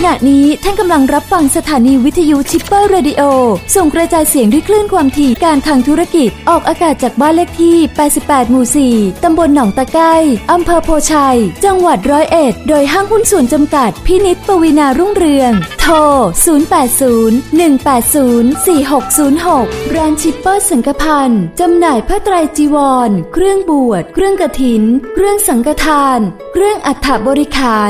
ขณะนี้ท่านกำลังรับฟังสถานีวิทยุชิปเปอร์เรดิโอส่งกระจายเสียงด้วยคลื่นความถี่การทางธุรกิจออกอากาศจากบ้านเลขที่88หมู่4ตำบลหนองตะไคร้อำเภอโพชัยจังหวัด101โดยห้างหุ้นส่วนจำกัดพินิจปวีณารุ่งเรืองโทร0801804606ร้านชิปเปอร์สังฆพันธ์จำหน่ายผ้าไตรจีวรเครื่องบวชเครื่องกฐินเครื่องสังฆทานเครื่องอัฐบริขาร